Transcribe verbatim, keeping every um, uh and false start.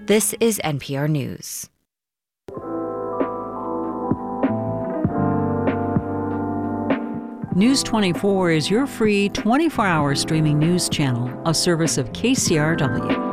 This is N P R News. News twenty-four is your free twenty-four hour streaming news channel, a service of K C R W.